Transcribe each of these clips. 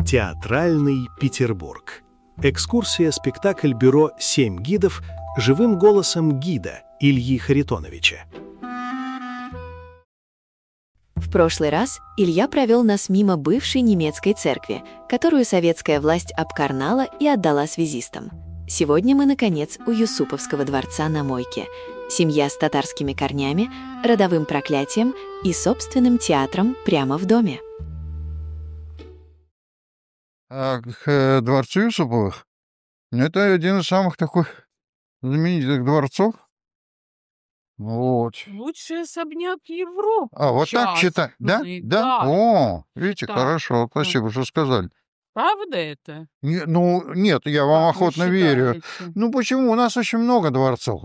Театральный Петербург. Экскурсия-спектакль бюро «Семь гидов» живым голосом гида Ильи Харитоновича. В прошлый раз Илья провел нас мимо бывшей немецкой церкви, которую советская власть обкарнала и отдала связистам. Сегодня мы, наконец, у Юсуповского дворца на Мойке. Семья с татарскими корнями, родовым проклятием и собственным театром прямо в доме. К дворцу Юсуповых? Это один из самых таких знаменитых дворцов. Вот. Лучший особняк Европы. Вот так читать? Да? Да. О, видите, Так. Хорошо, спасибо, что сказали. Правда это? Нет, я вам Как вы охотно верю. считаете? Почему? У нас очень много дворцов.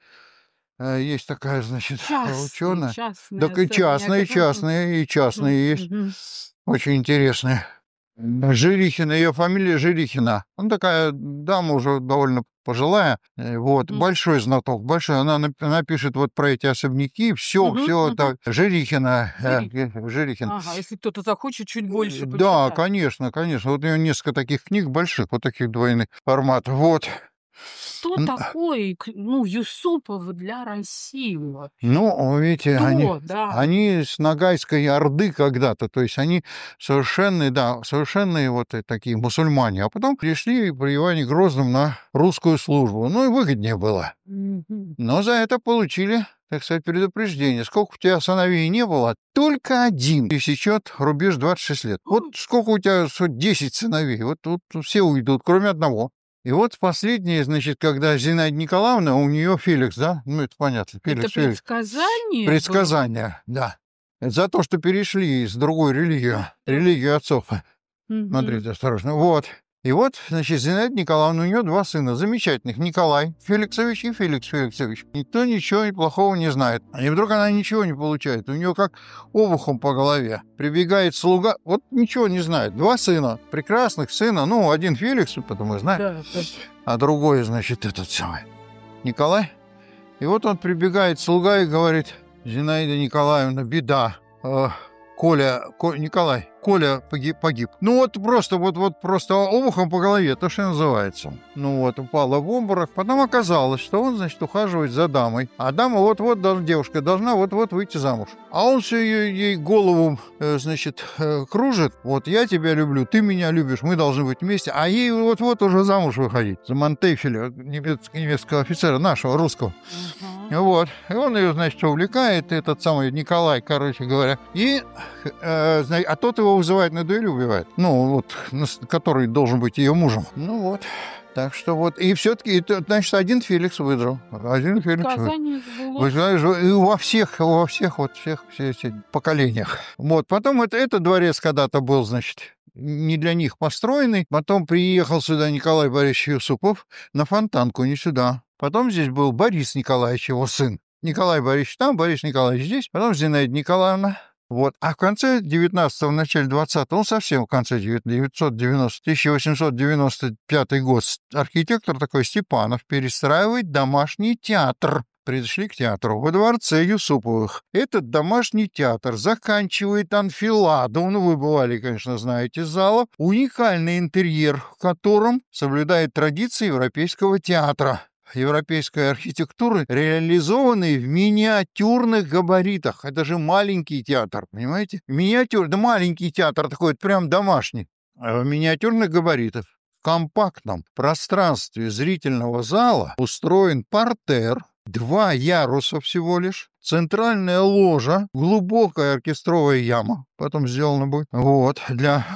Есть такая, значит, ученая. Частные Так и частные, особняки. и частные есть. Мгм. Очень интересные. Жирихина, ее фамилия Жирихина. Она такая дама уже довольно пожилая. Вот, Мгм. большой знаток, большой. Она напишет вот про эти особняки. Все Мгм. это. Жирихина. Жирихин. Ага, если кто-то захочет чуть больше Да, почитать. конечно. Вот у нее несколько таких книг больших, вот таких двойных форматов. Вот. Кто такой, Юсупов для России вообще? Видите, Кто, да. они с Ногайской Орды когда-то, то есть они совершенные вот такие мусульмане, а потом пришли при Иване Грозном на русскую службу. И выгоднее было. Мгм. Но за это получили, так сказать, предупреждение. Сколько у тебя сыновей не было, только один пересечет рубеж 26 лет. Вот сколько у тебя, 10 сыновей, вот все уйдут, кроме одного. И вот последнее, значит, когда Зинаида Николаевна, у нее Феликс, да? Это понятно. Это Феликс. предсказание? Предсказание, да. Это за то, что перешли из другой религию отцов. Мгм. Смотрите, осторожно. Вот. И вот, значит, Зинаида Николаевна, у нее 2 сына замечательных. Николай Феликсович и Феликс Феликсович. Никто ничего плохого не знает. И вдруг она ничего не получает. У нее как обухом по голове. Прибегает слуга, вот ничего не знает. 2 сына, прекрасных сына. Один Феликс, потом мы знаем. Да. А другой, значит, этот самый Николай. И вот он прибегает, слуга, и говорит: Зинаида Николаевна, беда. Николай, Коля погиб. Просто обухом по голове, то, что называется. Упала в обморок. Потом оказалось, что он, значит, ухаживает за дамой. А дама девушка должна выйти замуж. А он все ей голову, значит, кружит. Вот я тебя люблю, ты меня любишь, мы должны быть вместе. А ей вот уже замуж выходить. За Монтефеля, немецкого офицера, нашего, русского. Ага. Вот. И он ее, значит, увлекает, этот самый Николай, короче говоря. А тот его вызывает на дуэль и убивает. Который должен быть ее мужем. Так что и все-таки, значит, один Феликс выиграл. Предсказание сбылось. Вы знаете, и во всех все эти поколениях. Потом этот дворец когда-то был, значит, не для них построенный. Потом приехал сюда Николай Борисович Юсупов на Фонтанку, не сюда. Потом здесь был Борис Николаевич, его сын. Николай Борисович там, Борис Николаевич здесь. Потом Зинаида Николаевна. А в конце 19-го, в начале 20-го, совсем в конце 1895 год, архитектор такой Степанов перестраивает домашний театр. Пришли к театру во дворце Юсуповых. Этот домашний театр заканчивает анфиладу. Вы бывали, конечно, знаете, зала. Уникальный интерьер, в котором соблюдает традиции европейского театра. Европейской архитектуры, реализованной в миниатюрных габаритах. Это же маленький театр, понимаете? Маленький театр такой, прям домашний. В миниатюрных габаритах. В компактном пространстве зрительного зала устроен партер, 2 яруса всего лишь, центральная ложа, глубокая оркестровая яма, потом сделана будет, для